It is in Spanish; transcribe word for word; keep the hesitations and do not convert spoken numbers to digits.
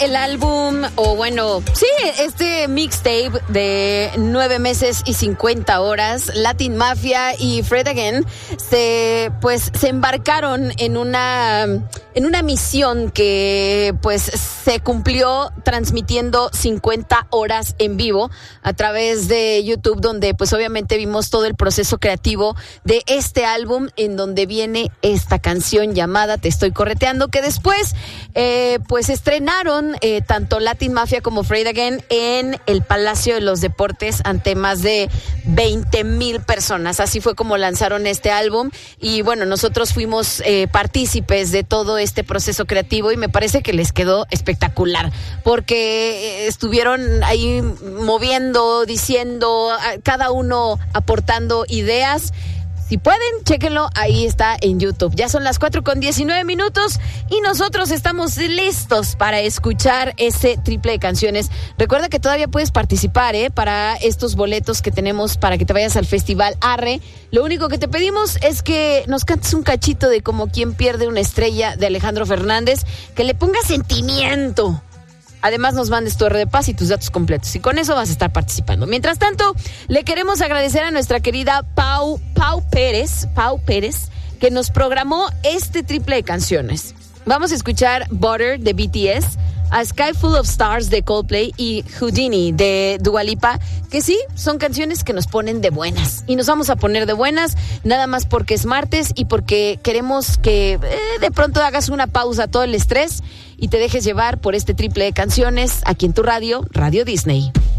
el álbum, o bueno, sí, este mixtape de nueve meses y cincuenta horas, Latin Mafia y Fred Again, se, pues, se embarcaron en una, en una misión que, pues, se cumplió transmitiendo cincuenta horas en vivo a través de YouTube, donde, pues, obviamente vimos todo el proceso creativo de este álbum, en donde viene esta canción llamada Te Estoy Correteando, que después, eh, pues, estrenaron eh, tanto Latin Mafia como Fred Again en el Palacio de los Deportes ante más de veinte mil personas. Así fue como lanzaron este álbum y bueno, nosotros fuimos eh, partícipes de todo este proceso creativo y me parece que les quedó espectacular porque eh, estuvieron ahí moviendo, diciendo, cada uno aportando ideas. Si pueden, chéquenlo, ahí está en YouTube. Ya son las cuatro con diecinueve minutos y nosotros estamos listos para escuchar ese triple de canciones. Recuerda que todavía puedes participar, ¿eh? Para estos boletos que tenemos para que te vayas al Festival Arre. Lo único que te pedimos es que nos cantes un cachito de Como Quien Pierde una Estrella de Alejandro Fernández, que le pongas sentimiento. Además, nos mandes tu R de Paz y tus datos completos. Y con eso vas a estar participando. Mientras tanto, le queremos agradecer a nuestra querida Pau, Pau Pérez, Pau Pérez, que nos programó este triple de canciones. Vamos a escuchar Butter de B T S, A Sky Full of Stars de Coldplay y Houdini de Dua Lipa, que sí, son canciones que nos ponen de buenas. Y nos vamos a poner de buenas, nada más porque es martes y porque queremos que eh, de pronto hagas una pausa a todo el estrés y te dejes llevar por este triple de canciones aquí en tu radio, Radio Disney.